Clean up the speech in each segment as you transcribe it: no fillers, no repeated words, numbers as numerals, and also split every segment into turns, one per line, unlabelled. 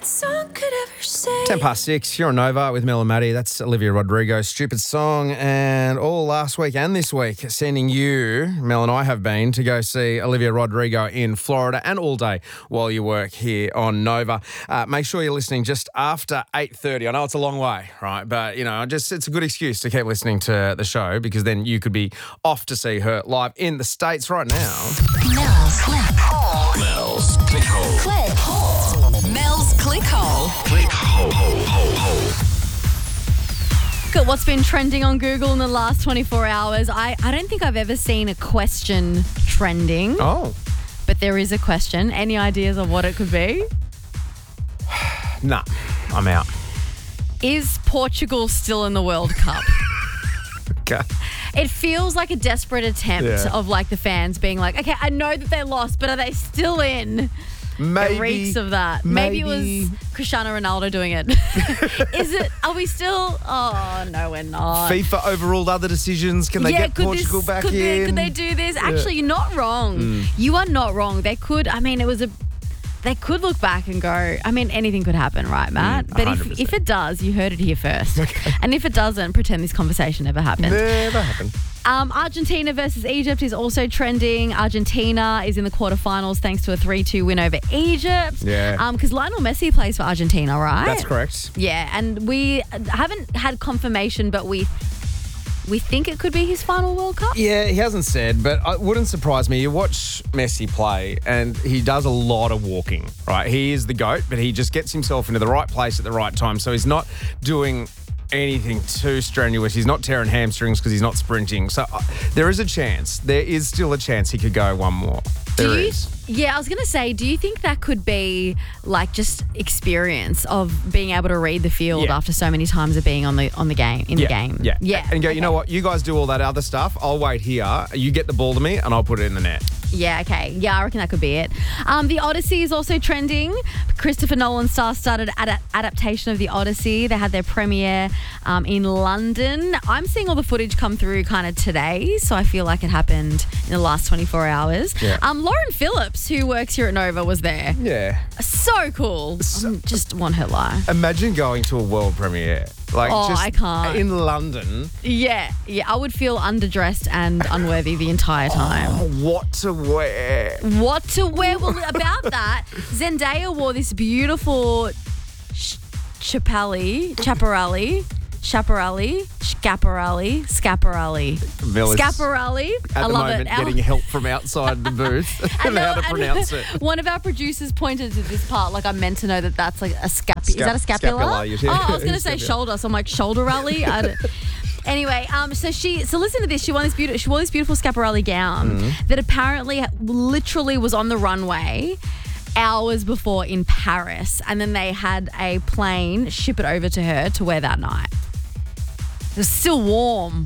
that song could ever say.
6:10, you're on Nova with Mel and Maddie. That's Olivia Rodrigo's Stupid Song. And all last week and this week, sending you, Mel and I have been, to go see Olivia Rodrigo in Florida and all day while you work here on Nova. Make sure you're listening just after 8:30. I know it's a long way, right? But, you know, it's a good excuse to keep listening to the show because then you could be off to see her live in the States right now.
Mel's Click Hole.
Mel's Click Hole.
Click Hole. Mel's Click Hole.
Click Hole.
Look at what's been trending on Google in the last 24 hours. I don't think I've ever seen a question trending.
Oh.
But there is a question. Any ideas of what it could be?
Nah, I'm out.
Is Portugal still in the World Cup?
Okay.
It feels like a desperate attempt of like the fans being like, okay, I know that they lost, but are they still in?
Maybe.
It reeks of that. Maybe it was Cristiano Ronaldo doing it. Are we still? Oh, no, we're not.
FIFA overruled other decisions. Can they get Portugal back in?
Could they do this? Actually, you're not wrong. You are not wrong. They could, they could look back and go, anything could happen, right, Matt? But if it does, you heard it here first.
Okay.
And if it doesn't, pretend this conversation never happened.
Never happened.
Argentina versus Egypt is also trending. Argentina is in the quarterfinals thanks to a 3-2 win over Egypt.
Yeah.
Because Lionel Messi plays for Argentina, right?
That's correct.
Yeah, and we haven't had confirmation, but we think it could be his final World Cup.
Yeah, he hasn't said, but it wouldn't surprise me. You watch Messi play and he does a lot of walking, right? He is the GOAT, but he just gets himself into the right place at the right time. So he's not doing anything too strenuous. He's not tearing hamstrings because he's not sprinting. So there is a chance. There is still a chance he could go one more. There is.
Yeah, I was going to say, do you think that could be like just experience of being able to read the field after so many times of being on the game, the game?
Yeah. And go, you know what? You guys do all that other stuff. I'll wait here. You get the ball to me and I'll put it in the net.
Yeah, okay. Yeah, I reckon that could be it. The Odyssey is also trending. Christopher Nolan star-studded adaptation of The Odyssey. They had their premiere in London. I'm seeing all the footage come through kind of today, so I feel like it happened in the last 24 hours.
Yeah.
Lauren Phillips, who works here at Nova, was there.
Yeah.
So cool. Just want her life.
Imagine going to a world premiere.
I can't.
In London.
Yeah, I would feel underdressed and unworthy the entire time.
What to wear?
Well, about that, Zendaya wore this beautiful scaparelli.
At
I
the
love
moment,
it.
getting help from outside the booth and how to pronounce it.
One of our producers pointed to this part like I meant to know that's like a is that a scapula?
Scapula, yeah.
Oh, I was going to say shoulder, so I'm like shoulder rally. Anyway, so listen to this. She wore this beautiful Schiaparelli gown that apparently literally was on the runway hours before in Paris, and then they had a plane ship it over to her to wear that night. It was still warm.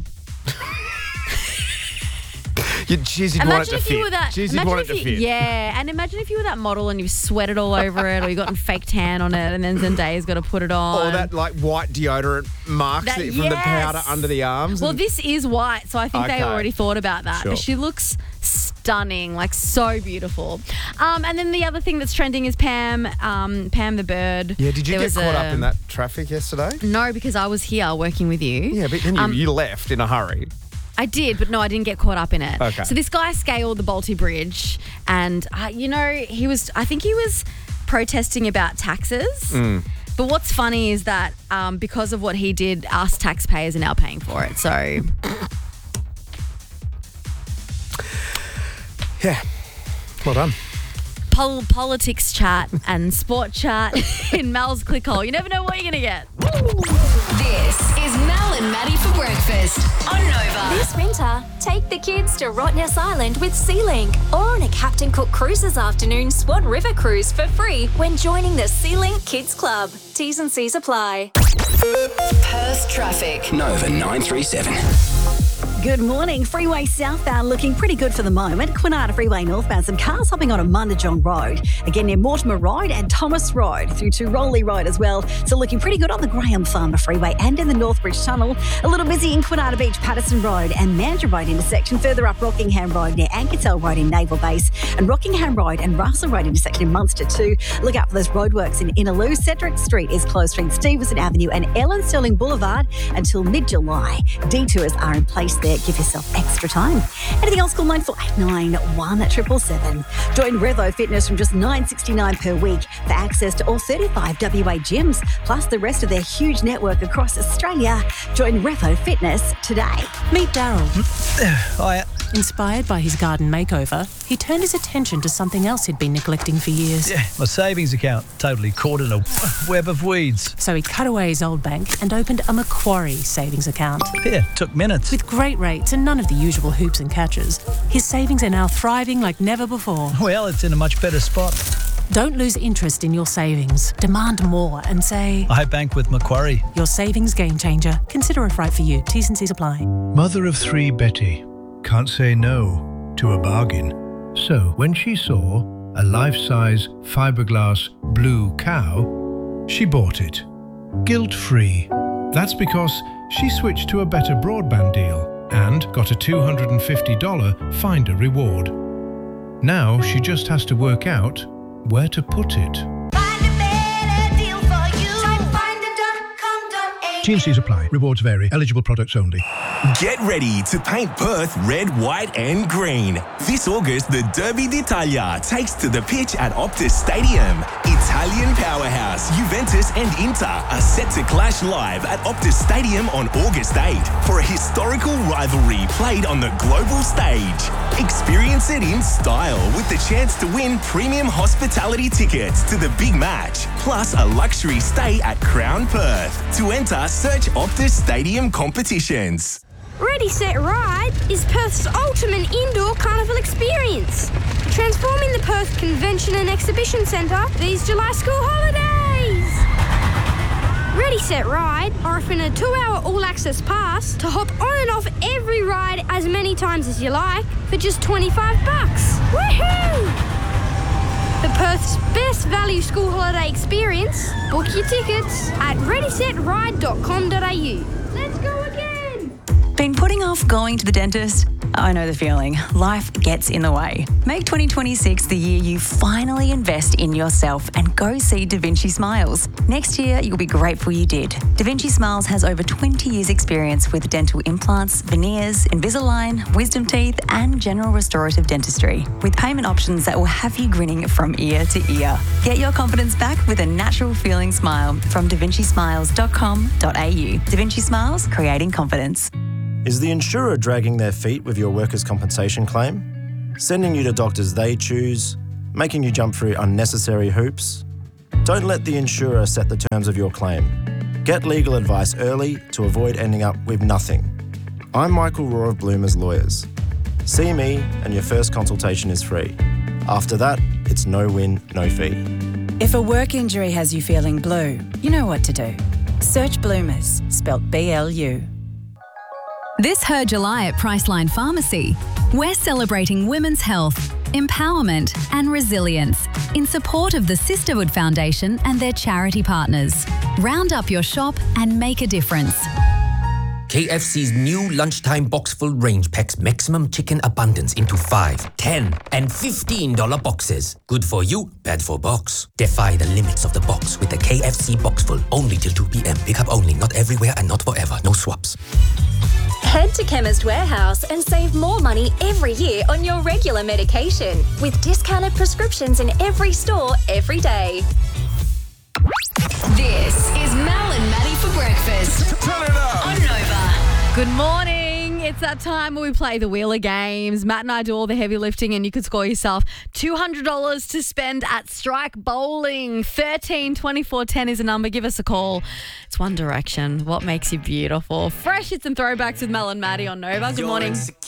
You'd want it to fit.
Yeah, and imagine if you were that model and you sweated all over it, or you got a fake tan on it, and then Zendaya's got to put it on.
Or that like white deodorant marks from the powder under the arms.
Well, this is white, so I think they already thought about that.
Sure.
But she looks stunning, like so beautiful. And then the other thing that's trending is Pam the bird.
Yeah, did you get caught up in that traffic yesterday?
No, because I was here working with you.
Yeah, but then you left in a hurry.
I did, but no, I didn't get caught up in it.
Okay.
So this guy scaled the Balti Bridge, and I think he was protesting about taxes. But what's funny is that because of what he did, us taxpayers are now paying for it. So
yeah, well done.
Politics chat and sport chat in Mel's Click Hole. You never know what you're going to get.
This is Mel and Maddie for breakfast on Nova.
This winter, take the kids to Rottnest Island with SeaLink or on a Captain Cook Cruises afternoon Swan River cruise for free when joining the SeaLink Kids Club. T's and C's apply.
Perth traffic.
Nova 937.
Good morning. Freeway southbound looking pretty good for the moment. Kwinana Freeway northbound, some cars hopping on a Mundajong Road. Again near Mortimer Road and Thomas Road through to Rowley Road as well. So looking pretty good on the Graham Farmer Freeway and in the Northbridge Tunnel. A little busy in Kwinana Beach, Patterson Road and Mandurah Road intersection. Further up Rockingham Road near Ankersell Road in Naval Base and Rockingham Road and Russell Road intersection in Munster too. Look out for those roadworks in Innaloo. Cedric Street is closed between Stevenson Avenue and Ellen Sterling Boulevard until mid-July. Detours are in place there. Give yourself extra time. Anything else, call 9489 Join Revo Fitness from just $9.69 per week for access to all 35 WA gyms, plus the rest of their huge network across Australia. Join Revo Fitness today.
Meet Daryl.
Hiya.
Inspired by his garden makeover, he turned his attention to something else he'd been neglecting for years.
Yeah, my savings account totally caught in a web of weeds.
So he cut away his old bank and opened a Macquarie savings account.
Yeah, took minutes.
With great rates and none of the usual hoops and catches, his savings are now thriving like never before.
Well, it's in a much better spot.
Don't lose interest in your savings. Demand more and say,
I bank with Macquarie.
Your savings game changer. Consider if right for you. T's and C's apply.
Mother of three Betty can't say no to a bargain. So when she saw a life-size fiberglass blue cow, she bought it. Guilt-free. That's because she switched to a better broadband deal and got a $250 Finder reward. Now she just has to work out where to put it. T&Cs apply. Rewards vary. Eligible products only.
Get ready to paint Perth red, white and green. This August, the Derby d'Italia takes to the pitch at Optus Stadium. Italian powerhouse Juventus and Inter are set to clash live at Optus Stadium on August 8 for a historical rivalry played on the global stage. Experience it in style with the chance to win premium hospitality tickets to the big match, plus a luxury stay at Crown Perth. To enter, search Optus Stadium competitions.
Ready, Set, Ride is Perth's ultimate indoor carnival experience, transforming the Perth Convention and Exhibition Centre these July school holidays. Ready, Set, Ride are offering a 2-hour all-access pass to hop on and off every ride as many times as you like for just $25. Woohoo! For Perth's best value school holiday experience, book your tickets at readysetride.com.au. Let's go again!
Been putting off going to the dentist? I know the feeling. Life gets in the way. Make 2026 the year you finally invest in yourself and go see Da Vinci Smiles. Next year, you'll be grateful you did. Da Vinci Smiles has over 20 years' experience with dental implants, veneers, Invisalign, wisdom teeth, and general restorative dentistry, with payment options that will have you grinning from ear to ear. Get your confidence back with a natural feeling smile from davincismiles.com.au. Da Vinci Smiles, creating confidence.
Is the insurer dragging their feet with your workers' compensation claim? Sending you to doctors they choose? Making you jump through unnecessary hoops? Don't let the insurer set the terms of your claim. Get legal advice early to avoid ending up with nothing. I'm Michael Rohr of Bloomers Lawyers. See me and your first consultation is free. After that, it's no win, no fee.
If a work injury has you feeling blue, you know what to do. Search Bloomers, spelt B-L-U.
This Her July at Priceline Pharmacy, we're celebrating women's health, empowerment and resilience in support of the Sisterhood Foundation and their charity partners. Round up your shop and make a difference.
KFC's new lunchtime box full range packs maximum chicken abundance into 5, 10 and $15 boxes. Good for you, bad for box. Defy the limits of the box with the KFC box full. Only till 2 p.m. Pick up only, not everywhere and not forever. No swaps.
Head to Chemist Warehouse and save more money every year on your regular medication with discounted prescriptions in every store every day.
This is Mel and Maddie for breakfast.
Turn it up
on Nova.
Good morning. It's that time where we play the Wheeler Games. Matt and I do all the heavy lifting and you could score yourself $200 to spend at Strike Bowling. 13 24 10 is a number. Give us a call. It's One Direction. What makes you beautiful? Fresh hits and throwbacks with Mel and Maddie on Nova. Good morning.